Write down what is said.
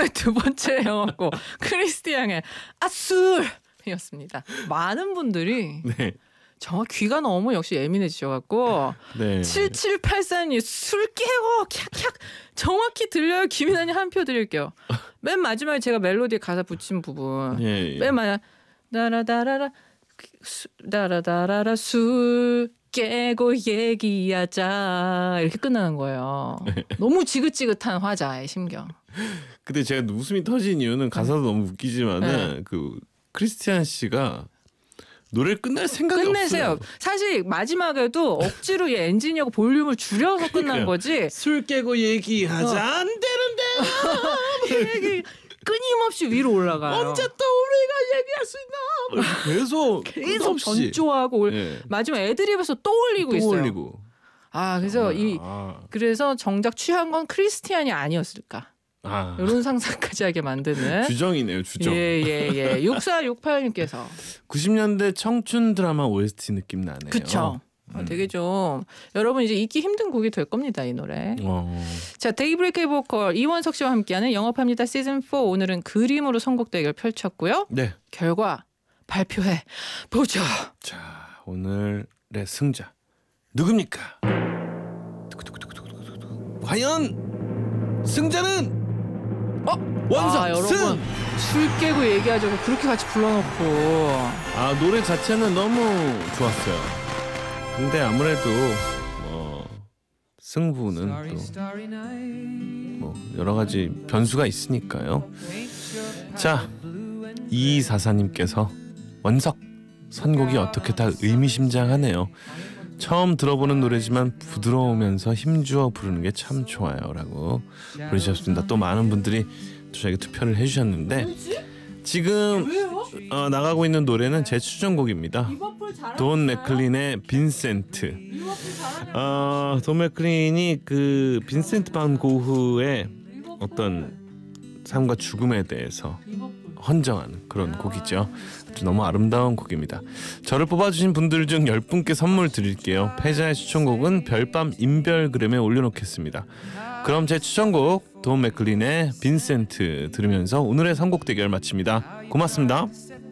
오늘의 두 번째 영화곡 크리스티앙의 아술이었습니다. 많은 분들이 네. 정말 귀가 너무 역시 예민해지셔갖고 네. 7784님 술 깨고 캬캬 정확히 들려요. 김이나님 한 표 드릴게요. 맨 마지막에 제가 멜로디에 가사 붙인 부분 예, 예. 맨 마지막 다라다라라 술 깨고 얘기하자 이렇게 끝나는 거예요. 너무 지긋지긋한 화자의 심경. 근데 제가 웃음이 터진 이유는 가사도 너무 웃기지만은 네. 그 크리스티안 씨가 노래를 끝낼 생각이 끝내세요. 없어요. 사실 마지막에도 억지로 얘 엔지니어가 볼륨을 줄여서 끝난 거지. 술 깨고 얘기하자 안 되는데 얘기 끊임없이 위로 올라가요. 언제 또 우리가 얘기할 수 있나? 계속 계속 전조하고 예. 마지막 애드립에서 또 올리고 또 있어요. 올리고. 아 그래서 아. 그래서 정작 취한 건 크리스티안이 아니었을까. 아. 이런 상상까지 하게 만드는. 주정이네요, 주정. 예예예. 6468님께서 90년대 청춘 드라마 OST 느낌 나네요. 그쵸. 되게 좀 여러분 이제 잊기 힘든 곡이 될 겁니다 이 노래. 자 데이브레이크의 보컬 이원석 씨와 함께하는 영업합니다 시즌 4 오늘은 그림으로 선곡 대결 펼쳤고요. 네. 결과 발표해 보죠. 자 오늘의 승자 누굽니까? 과연 승자는 원석 아, 여러분 승. 술 깨고 얘기하자고 그렇게 같이 불러놓고 아 노래 자체는 너무 좋았어요. 근데 아무래도 승부는 또 여러 가지 변수가 있으니까요. 자 2244님께서 원석 선곡이 어떻게 다 의미심장하네요. 처음 들어보는 노래지만 부드러우면서 힘주어 부르는 게 참 좋아요라고 보내주셨습니다. 또 많은 분들이 또 저에게 투표를 해주셨는데 지금 나가고 있는 노래는 제 추천곡입니다. 돈 맥클린의 빈센트. 돈 맥클린이 그 빈센트 반 고흐의 어떤 삶과 죽음에 대해서 헌정하는 그런 곡이죠. 너무 아름다운 곡입니다. 저를 뽑아주신 분들 중 10분께 선물 드릴게요. 패자의 추천곡은 별밤 인별그램에 올려놓겠습니다. 그럼 제 추천곡 돈 맥클린의 빈센트 들으면서 오늘의 선곡 대결 마칩니다. 고맙습니다.